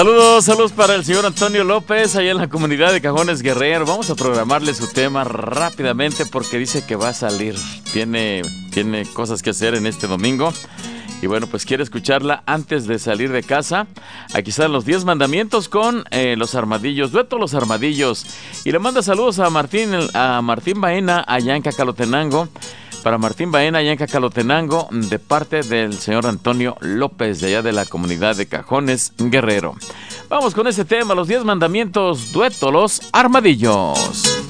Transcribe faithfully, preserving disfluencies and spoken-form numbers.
Saludos, saludos para el señor Antonio López, allá en la comunidad de Cajones Guerrero. Vamos a programarle su tema rápidamente porque dice que va a salir. Tiene, tiene cosas que hacer en este domingo. Y bueno, pues quiere escucharla antes de salir de casa. Aquí están los diez mandamientos con eh, los Armadillos, dueto Los Armadillos. Y le manda saludos a Martín, a Martín Baena, allá en Cacalotenango. Para Martín Baena, allá en Cacalotenango, de parte del señor Antonio López, de allá de la comunidad de Cajones Guerrero. Vamos con ese tema, los diez mandamientos, dueto Los Armadillos.